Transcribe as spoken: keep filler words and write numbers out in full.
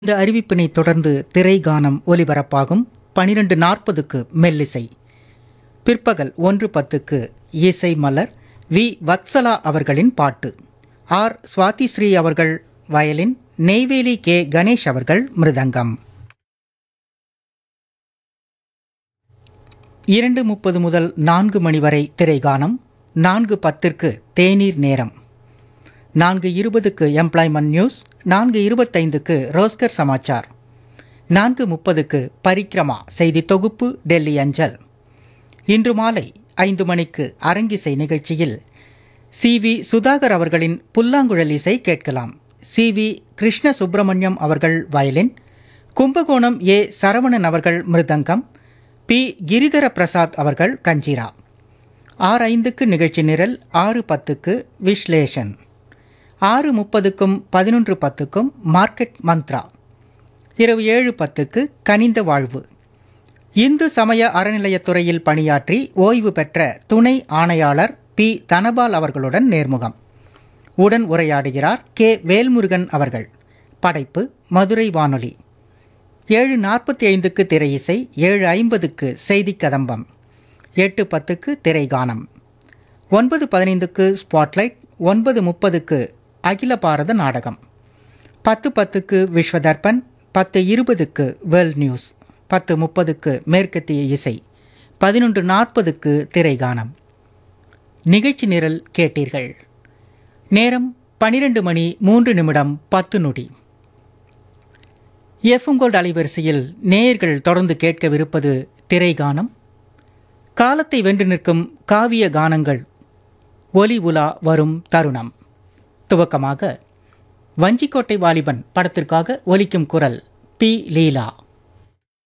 இந்த அறிவிப்பினை தொடர்ந்து திரைகானம் ஒலிபரப்பாகும். பனிரெண்டு நாற்பதுக்கு மெல்லிசை, பிற்பகல் ஒன்று பத்துக்கு இசை மலர். வி வத்சலா அவர்களின் பாட்டு, ஆர் சுவாதிஸ்ரீ அவர்கள் வயலின், நெய்வேலி கே கணேஷ் அவர்கள் மிருதங்கம். இரண்டு முப்பது முதல் நான்கு மணி வரை திரைகானம். நான்கு பத்திற்கு தேநீர் நேரம். நான்கு இருபதுக்கு எம்ப்ளாய்மெண்ட் நியூஸ். நான்கு இருபத்தைந்துக்கு ரோஸ்கர் சமாச்சார். நான்கு முப்பதுக்கு பரிக்ரமா செய்தி தொகுப்பு டெல்லி அஞ்சல். இன்று மாலை ஐந்து மணிக்கு அரங்கிசை நிகழ்ச்சியில் சி வி சுதாகர் அவர்களின் புல்லாங்குழல் இசை கேட்கலாம். சி வி கிருஷ்ண சுப்பிரமணியம் அவர்கள் வயலின், கும்பகோணம் ஏ சரவணன் அவர்கள் மிருதங்கம், பி கிரிதர பிரசாத் அவர்கள் கஞ்சிரா. ஆறு ஐந்துக்கு நிகழ்ச்சி நிரல். ஆறு பத்துக்கு விஸ்லேஷன். ஆறு முப்பதுக்கும் பதினொன்று பத்துக்கும் மார்க்கெட் மந்த்ரா. இரவு ஏழு பத்துக்கு கனிந்த வாழ்வு. இந்து சமய அறநிலையத்துறையில் பணியாற்றி ஓய்வு பெற்ற துணை ஆணையாளர் பி தனபால் அவர்களுடன் நேர்முகம். உடன் உரையாடுகிறார் கே வேல்முருகன் அவர்கள். படைப்பு மதுரை வானொலி. ஏழு நாற்பத்தி ஐந்துக்கு திரை இசை. ஏழு ஐம்பதுக்கு செய்தி கதம்பம். எட்டு பத்துக்கு திரைகானம். ஒன்பது பதினைந்துக்கு ஸ்பாட்லைட். ஒன்பது முப்பதுக்கு அகில பாரத நாடகம். பத்து பத்துக்கு விஸ்வதர்பன். பத்து இருபதுக்கு வேர்ல்ட் நியூஸ். பத்து முப்பதுக்கு மேற்கத்திய இசை. பதினொன்று நாற்பதுக்கு திரைகானம். நிகழ்ச்சி நிரல் கேட்டீர்கள். நேரம் பனிரெண்டு மணி மூன்று நிமிடம் பத்து நொடி. எஃப்எம் கோல்ட் அலைவரிசையில் நேயர்கள் தொடர்ந்து கேட்கவிருப்பது திரைகானம். காலத்தை வென்று நிற்கும் காவிய கானங்கள் ஒலி உலா வரும் தருணம். துவக்கமாக வஞ்சிக்கோட்டை வாலிபன் படத்திற்காக ஒலிக்கும் குரல் பி லீலா.